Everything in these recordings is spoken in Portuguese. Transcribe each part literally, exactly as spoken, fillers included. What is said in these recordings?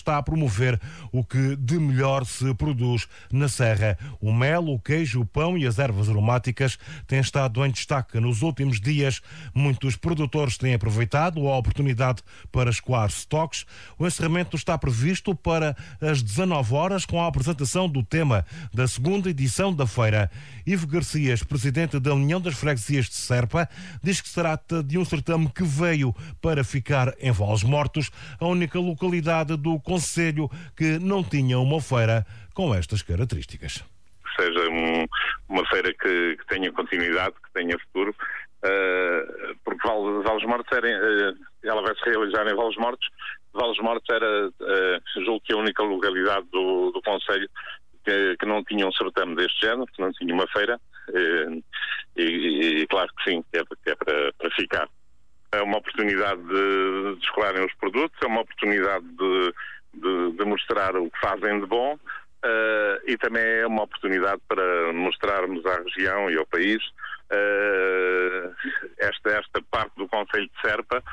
está a promover o que de melhor se produz na Serra. O mel, o queijo, o pão e as ervas aromáticas têm estado em destaque nos últimos dias. Muitos produtores têm aproveitado a oportunidade para escoar estoques. O encerramento está previsto para as dezanove horas com a apresentação do tema da segunda edição da feira. Ivo Garcias, presidente da União das Freguesias de Serpa, diz que se trata de um certame que veio para ficar em Valles-Mortos, a única localidade do Conselho que não tinha uma feira com estas características. Seja um, uma feira que, que tenha continuidade, que tenha futuro, uh, porque Valles-Mortos era, uh, ela vai se realizar em Valles-Mortos. Valles-Mortos era, uh, julgo que a única localidade do, do Conselho que, que não tinha um certame deste género, que não tinha uma feira, uh, e, e claro que sim, que é, que é para, para ficar. É uma oportunidade de, de escolarem os produtos, é uma oportunidade de, de, de mostrar o que fazem de bom, uh, e também é uma oportunidade para mostrarmos à região e ao país uh, esta, esta parte do Concelho de Serpa,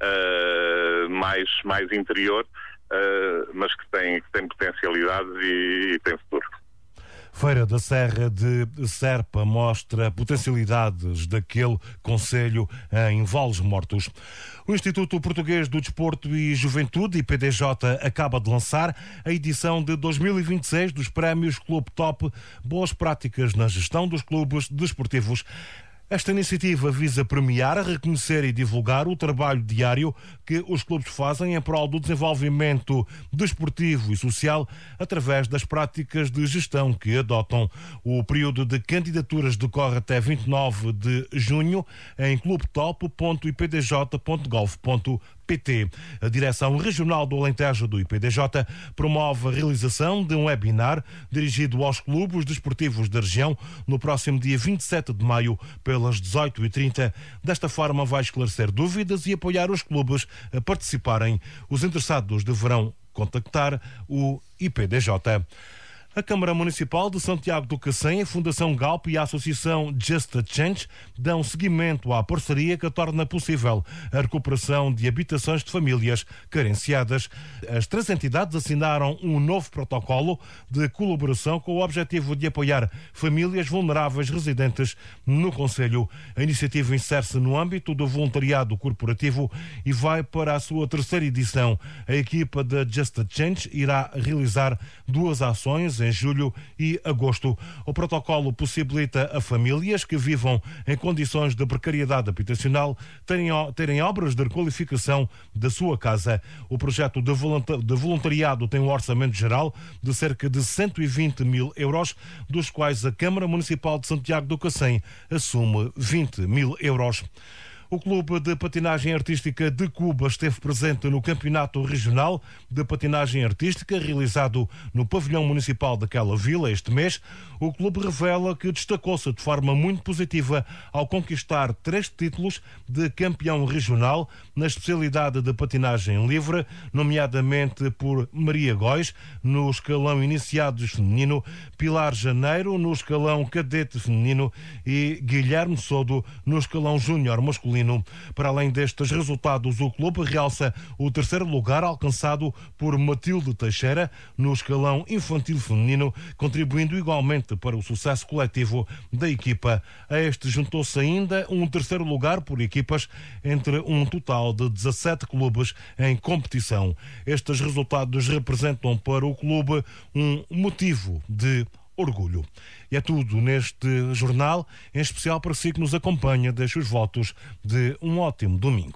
uh, mais, mais interior, uh, mas que tem, que tem potencialidade e, e tem futuro. Feira da Serra de Serpa mostra potencialidades daquele concelho em Valles-Mortos. O Instituto Português do Desporto e Juventude, I P D J, acaba de lançar a edição de dois mil e vinte e seis dos Prémios Clube Top Boas Práticas na Gestão dos Clubes Desportivos. Esta iniciativa visa premiar, reconhecer e divulgar o trabalho diário que os clubes fazem em prol do desenvolvimento desportivo e social através das práticas de gestão que adotam. O período de candidaturas decorre até vinte e nove de junho em clubetop ponto i p d j ponto gov ponto p t. A Direção Regional do Alentejo do I P D J promove a realização de um webinar dirigido aos clubes desportivos da região no próximo dia vinte e sete de maio, pelas dezoito e trinta. Desta forma vai esclarecer dúvidas e apoiar os clubes a participarem. Os interessados deverão contactar o I P D J. A Câmara Municipal de Santiago do Cacém, a Fundação Galp e a Associação Just a Change dão seguimento à parceria que torna possível a recuperação de habitações de famílias carenciadas. As três entidades assinaram um novo protocolo de colaboração com o objetivo de apoiar famílias vulneráveis residentes no concelho. A iniciativa insere-se no âmbito do voluntariado corporativo e vai para a sua terceira edição. A equipa da Just a Change irá realizar duas ações em julho e agosto. O protocolo possibilita a famílias que vivam em condições de precariedade habitacional terem, terem obras de requalificação da sua casa. O projeto de voluntariado tem um orçamento geral de cerca de cento e vinte mil euros, dos quais a Câmara Municipal de Santiago do Cacém assume vinte mil euros. O Clube de Patinagem Artística de Cuba esteve presente no Campeonato Regional de Patinagem Artística realizado no Pavilhão Municipal daquela vila este mês. O clube revela que destacou-se de forma muito positiva ao conquistar três títulos de campeão regional na especialidade de patinagem livre, nomeadamente por Maria Góis no escalão iniciados feminino, Pilar Janeiro no escalão cadete feminino e Guilherme Sodo no escalão júnior masculino. Para além destes resultados, o clube realça o terceiro lugar alcançado por Matilde Teixeira no escalão infantil feminino, contribuindo igualmente para o sucesso coletivo da equipa. A este juntou-se ainda um terceiro lugar por equipas entre um total de dezassete clubes em competição. Estes resultados representam para o clube um motivo de orgulho. E é tudo neste jornal, em especial para si que nos acompanha. Deixo os votos de um ótimo domingo.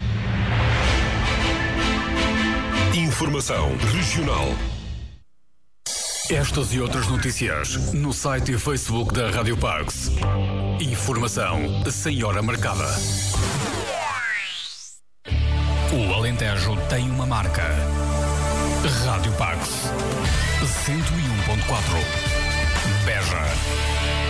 Informação regional. Estas e outras notícias no site e Facebook da Rádio Pax. Informação sem hora marcada. O Alentejo tem uma marca. Rádio Pax cento e um ponto quatro. Beja.